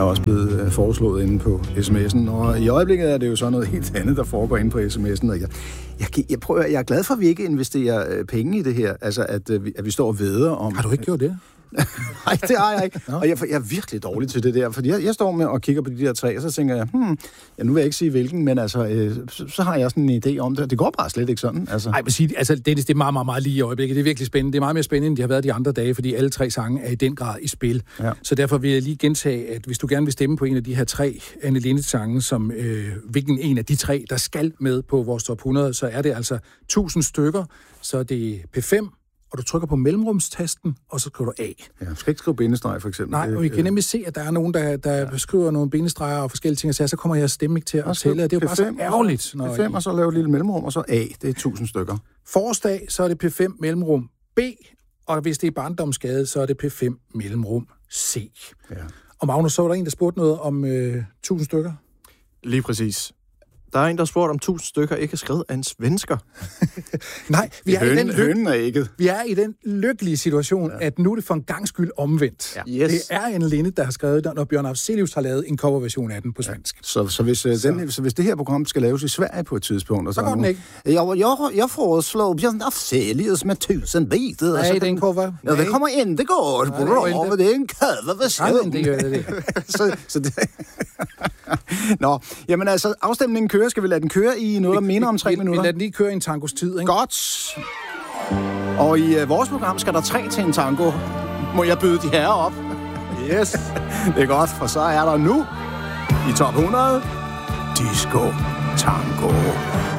også blevet foreslået inde på sms'en, og i øjeblikket er det jo så noget helt andet, der foregår inde på sms'en, og jeg er glad for, at vi ikke investerer penge i det her, altså at vi står og væder om... Har du ikke gjort det? Nej, det har jeg ikke. Og jeg er virkelig dårlig til det der, fordi jeg står med og kigger på de der træer, og så tænker jeg, nu vil jeg ikke sige hvilken, men altså, så har jeg sådan en idé om det. Det går bare slet ikke sådan. Altså. Nej, men sige, altså, det er meget, meget, meget lige i øjeblikket. Det er virkelig spændende. Det er meget mere spændende, end de har været de andre dage, fordi alle 3 sange er i den grad i spil. Ja. Så derfor vil jeg lige gentage, at hvis du gerne vil stemme på en af de her 3 Anne Linnet-sange, som hvilken en af de 3, der skal med på vores top 100, så er det altså 1000 stykker, så er det P5, og du trykker på mellemrumstasten, og så skriver du A. Ja, du skal ikke skrive bindestreg, for eksempel. Nej, og I kan nemlig se, at der er nogen, der skriver nogle bindestreger og forskellige ting, og så kommer jeres stemme ikke til at tælle, og det er jo bare så ærgerligt. P5, og så lave et lille mellemrum, og så A, det er 1000 stykker. Forårsdag, så er det P5 mellemrum B, og hvis det er barndomsskade, så er det P5 mellemrum C. Ja. Og Magnus, så var der en, der spurgte noget om 1000 stykker? Lige præcis. Der er en, der har spurgt, om 1000 stykker ikke er skrevet af en svensker. Nej, vi er i den lykkelige situation, at nu er det for en gang skyld omvendt. Ja. Yes. Det er en Linnet, der har skrevet den, og Bjørn Afzelius har lavet en coverversion af den på svensk. Så hvis det her program skal laves i Sverige på et tidspunkt... Og så går den ikke. Jeg foreslår Bjørn Afzelius med 1000 biter. Nej, det er en cover. Ja, det kommer ind, det går. Bra, men det er en coverversion. Det gør det. så det... Nå, jamen altså, afstemningen kører. Skal vi lade den køre i noget, der minder om 3 minutter? Vi lader den lige køre i en tangos tid, ikke? Godt. Og i vores program skal der 3 til en tango. Må jeg byde de herrer op? Yes. Det er godt, for så er der nu i top 100 Disco Tango.